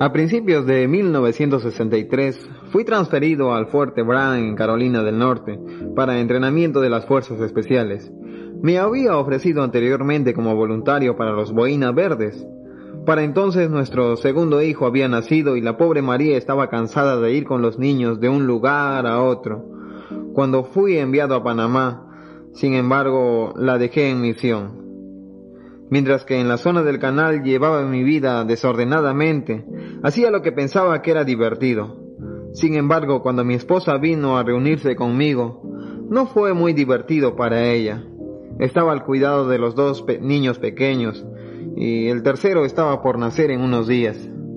A principios de 1963 fui transferido al Fuerte Bragg en Carolina del Norte para entrenamiento de las fuerzas especiales. Me había ofrecido anteriormente como voluntario para los Boinas Verdes. Para entonces nuestro segundo hijo había nacido y la pobre María estaba cansada de ir con los niños de un lugar a otro. Cuando fui enviado a Panamá, sin embargo, la dejé en misión. Mientras que en la zona del canal llevaba mi vida desordenadamente, hacía lo que pensaba que era divertido. Sin embargo, cuando mi esposa vino a reunirse conmigo, no fue muy divertido para ella. Estaba al cuidado de los dos niños pequeños, y el tercero estaba por nacer en unos días.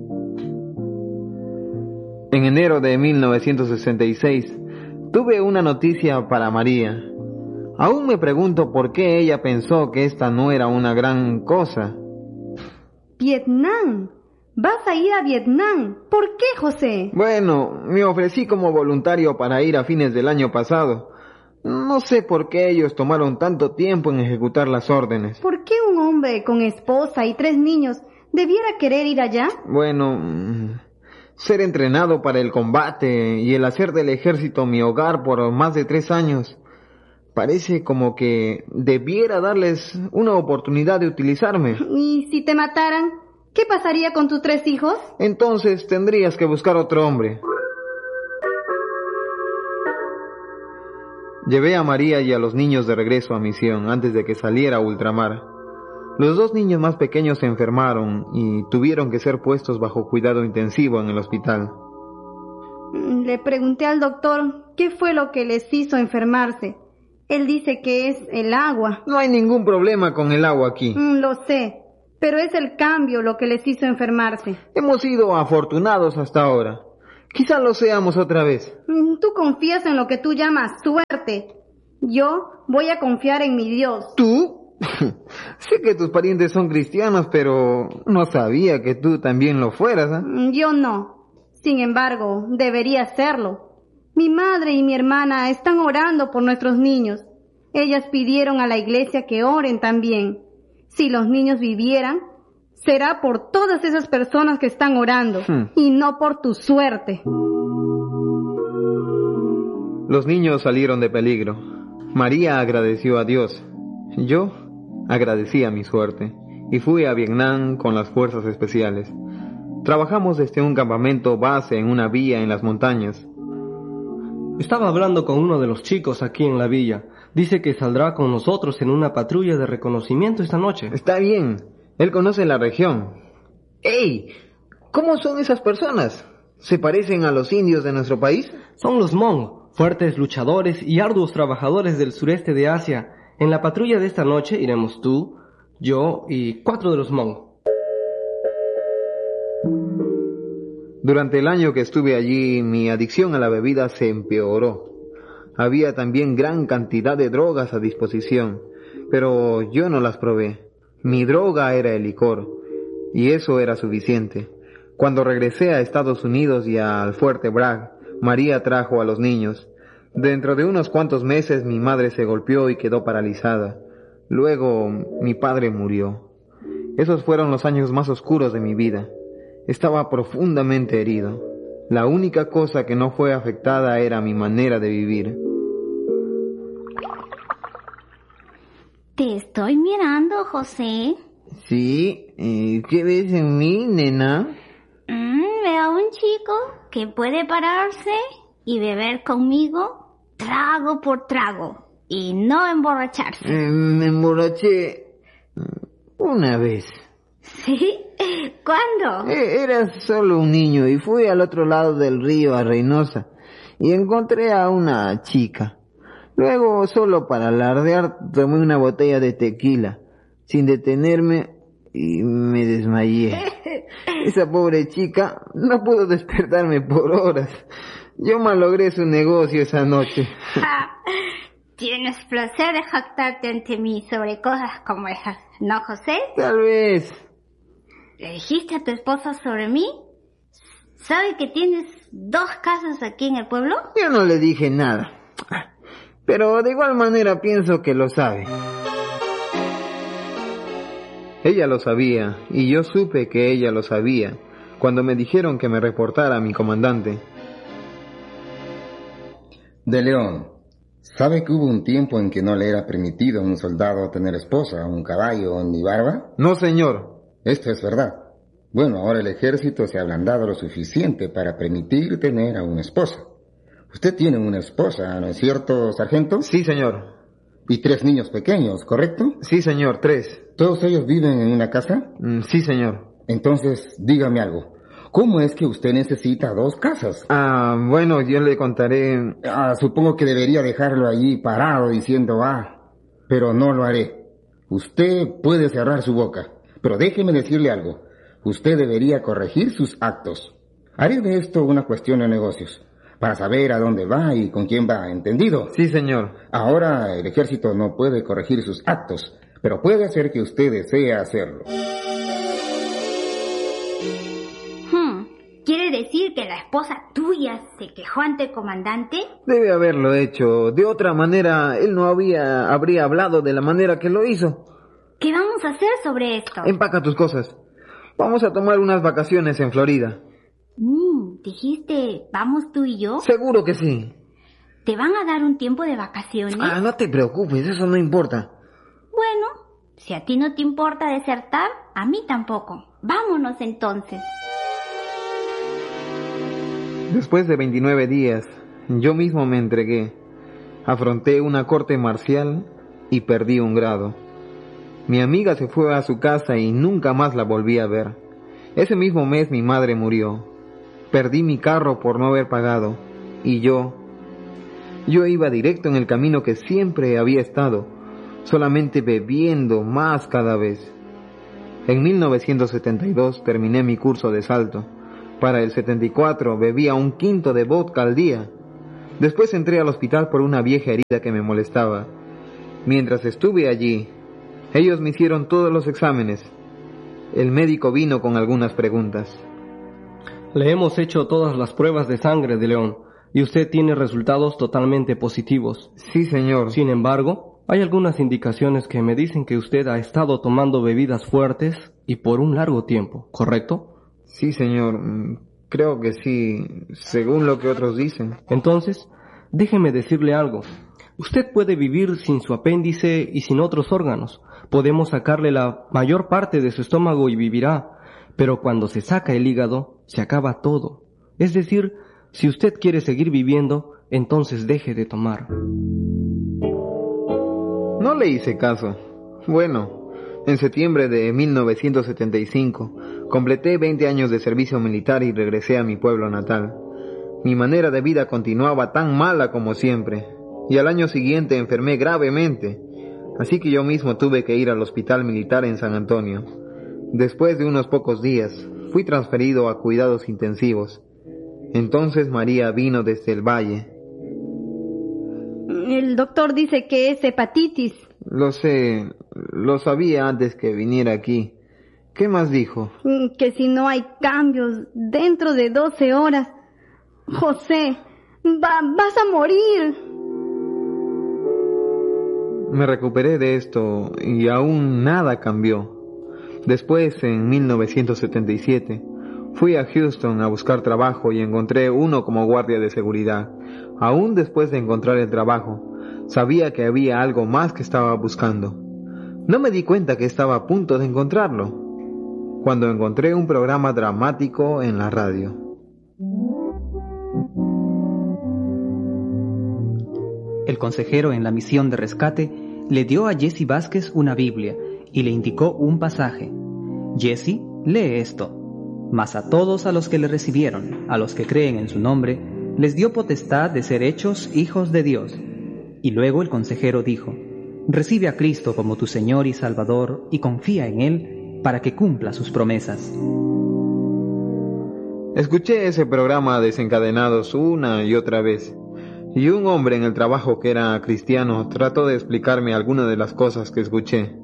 En enero de 1966, tuve una noticia para María. Aún me pregunto por qué ella pensó que esta no era una gran cosa. Vietnam. Vas a ir a Vietnam. ¿Por qué, José? Bueno, me ofrecí como voluntario para ir a fines del año pasado. No sé por qué ellos tomaron tanto tiempo en ejecutar las órdenes. ¿Por qué un hombre con esposa y 3 niños debiera querer ir allá? Bueno, ser entrenado para el combate y el hacer del ejército mi hogar por más de 3 años... Parece como que debiera darles una oportunidad de utilizarme. ¿Y si te mataran? ¿Qué pasaría con tus 3 hijos? Entonces tendrías que buscar otro hombre. Llevé a María y a los niños de regreso a misión antes de que saliera a ultramar. Los 2 niños más pequeños se enfermaron y tuvieron que ser puestos bajo cuidado intensivo en el hospital. Le pregunté al doctor qué fue lo que les hizo enfermarse. Él dice que es el agua. No hay ningún problema con el agua aquí. Lo sé, pero es el cambio lo que les hizo enfermarse. Hemos sido afortunados hasta ahora. Quizá lo seamos otra vez. Tú confías en lo que tú llamas suerte. Yo voy a confiar en mi Dios. ¿Tú? Sé que tus parientes son cristianos, pero no sabía que tú también lo fueras, ¿eh? Yo no. Sin embargo, debería serlo. Mi madre y mi hermana están orando por nuestros niños. Ellas pidieron a la iglesia que oren también. Si los niños vivieran, será por todas esas personas que están orando, y no por tu suerte. Los niños salieron de peligro. María agradeció a Dios. Yo agradecí a mi suerte y fui a Vietnam con las fuerzas especiales. Trabajamos desde un campamento base en una villa en las montañas. Estaba hablando con uno de los chicos aquí en la villa. Dice que saldrá con nosotros en una patrulla de reconocimiento esta noche. Está bien. Él conoce la región. ¡Ey! ¿Cómo son esas personas? ¿Se parecen a los indios de nuestro país? Son los Hmong, fuertes luchadores y arduos trabajadores del sureste de Asia. En la patrulla de esta noche iremos tú, yo y 4 de los Hmong. Durante el año que estuve allí, mi adicción a la bebida se empeoró. Había también gran cantidad de drogas a disposición, pero yo no las probé. Mi droga era el licor, y eso era suficiente. Cuando regresé a Estados Unidos y al Fuerte Bragg, María trajo a los niños. Dentro de unos cuantos meses mi madre se golpeó y quedó paralizada. Luego mi padre murió. Esos fueron los años más oscuros de mi vida. Estaba profundamente herido. La única cosa que no fue afectada era mi manera de vivir. Te estoy mirando, José. Sí, ¿qué ves en mí, nena? Veo a un chico que puede pararse y beber conmigo trago por trago y no emborracharse. Me emborraché una vez. ¿Sí? ¿Cuándo? Era solo un niño y fui al otro lado del río a Reynosa y encontré a una chica. Luego, solo para alardear, tomé una botella de tequila, sin detenerme, y me desmayé. Esa pobre chica no pudo despertarme por horas. Yo malogré su negocio esa noche. Tienes placer de jactarte ante mí sobre cosas como esas, ¿no, José? Tal vez. ¿Le dijiste a tu esposa sobre mí? ¿Sabe que tienes 2 casas aquí en el pueblo? Yo no le dije nada, pero de igual manera pienso que lo sabe. Ella lo sabía, y yo supe que ella lo sabía, cuando me dijeron que me reportara a mi comandante. De León, ¿sabe que hubo un tiempo en que no le era permitido a un soldado tener esposa, un caballo ni barba? No, señor. Esto es verdad. Bueno, ahora el ejército se ha ablandado lo suficiente para permitir tener a una esposa. Usted tiene una esposa, ¿no es cierto, sargento? Sí, señor. Y 3 niños pequeños, ¿correcto? Sí, señor, 3. ¿Todos ellos viven en una casa? Sí, señor. Entonces, dígame algo. ¿Cómo es que usted necesita 2 casas? Bueno, yo le contaré. Supongo que debería dejarlo allí parado diciendo, pero no lo haré. Usted puede cerrar su boca, pero déjeme decirle algo. Usted debería corregir sus actos. Haré de esto una cuestión de negocios, para saber a dónde va y con quién va, ¿entendido? Sí, señor. Ahora el ejército no puede corregir sus actos, pero puede hacer que usted desee hacerlo. ¿Quiere decir que la esposa tuya se quejó ante el comandante? Debe haberlo hecho. De otra manera, él no habría hablado de la manera que lo hizo. ¿Qué vamos a hacer sobre esto? Empaca tus cosas. Vamos a tomar unas vacaciones en Florida. ¿Dijiste, vamos tú y yo? Seguro que sí. ¿Te van a dar un tiempo de vacaciones? No te preocupes, eso no importa. Bueno, si a ti no te importa desertar, a mí tampoco. Vámonos entonces. Después de 29 días, yo mismo me entregué. Afronté una corte marcial y perdí un grado. Mi amiga se fue a su casa y nunca más la volví a ver. Ese mismo mes mi madre murió. Perdí mi carro por no haber pagado. Y yo iba directo en el camino que siempre había estado, solamente bebiendo más cada vez. En 1972 terminé mi curso de salto. Para el 74 bebía 1/5 de vodka al día. Después entré al hospital por una vieja herida que me molestaba. Mientras estuve allí, ellos me hicieron todos los exámenes. El médico vino con algunas preguntas. Le hemos hecho todas las pruebas de sangre de León y usted tiene resultados totalmente positivos. Sí, señor. Sin embargo, hay algunas indicaciones que me dicen que usted ha estado tomando bebidas fuertes y por un largo tiempo, ¿correcto? Sí, señor. Creo que sí, según lo que otros dicen. Entonces, déjeme decirle algo. Usted puede vivir sin su apéndice y sin otros órganos. Podemos sacarle la mayor parte de su estómago y vivirá. Pero cuando se saca el hígado, se acaba todo. Es decir, si usted quiere seguir viviendo, entonces deje de tomar. No le hice caso. Bueno, en septiembre de 1975, completé 20 años de servicio militar y regresé a mi pueblo natal. Mi manera de vida continuaba tan mala como siempre, y al año siguiente enfermé gravemente, así que yo mismo tuve que ir al hospital militar en San Antonio. Después de unos pocos días, fui transferido a cuidados intensivos. Entonces María vino desde el valle. El doctor dice que es hepatitis. Lo sé, lo sabía antes que viniera aquí. ¿Qué más dijo? Que si no hay cambios dentro de 12 horas, José, vas a morir. Me recuperé de esto y aún nada cambió. Después, en 1977, fui a Houston a buscar trabajo y encontré uno como guardia de seguridad. Aún después de encontrar el trabajo, sabía que había algo más que estaba buscando. No me di cuenta que estaba a punto de encontrarlo, cuando encontré un programa dramático en la radio. El consejero en la misión de rescate le dio a Jesse Vázquez una Biblia y le indicó un pasaje. Jesse, lee esto. Mas a todos a los que le recibieron, a los que creen en su nombre, les dio potestad de ser hechos hijos de Dios. Y luego el consejero dijo, recibe a Cristo como tu Señor y Salvador y confía en Él para que cumpla sus promesas. Escuché ese programa Desencadenados una y otra vez, y un hombre en el trabajo que era cristiano trató de explicarme algunas de las cosas que escuché.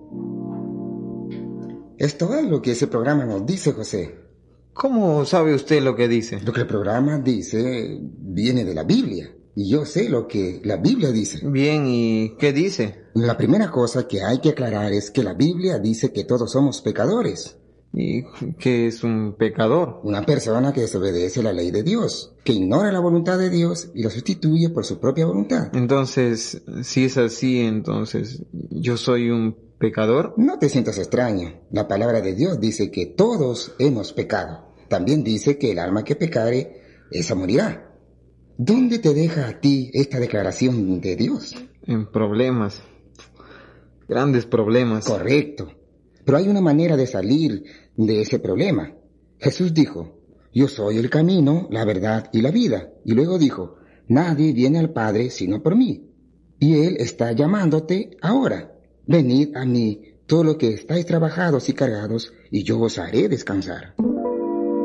Esto es lo que ese programa nos dice, José. ¿Cómo sabe usted lo que dice? Lo que el programa dice viene de la Biblia, y yo sé lo que la Biblia dice. Bien, ¿y qué dice? La primera cosa que hay que aclarar es que la Biblia dice que todos somos pecadores, ¿Y qué es un pecador? Una persona que desobedece la ley de Dios, que ignora la voluntad de Dios y la sustituye por su propia voluntad. Entonces, si es así, entonces, ¿yo soy un pecador? No te sientas extraño. La palabra de Dios dice que todos hemos pecado. También dice que el alma que pecare, esa morirá. ¿Dónde te deja a ti esta declaración de Dios? En problemas. Grandes problemas. Correcto. Pero hay una manera de salir de ese problema. Jesús dijo, yo soy el camino, la verdad y la vida. Y luego dijo, nadie viene al Padre sino por mí. Y Él está llamándote ahora. Venid a mí, todos los que estáis trabajados y cargados, y yo os haré descansar.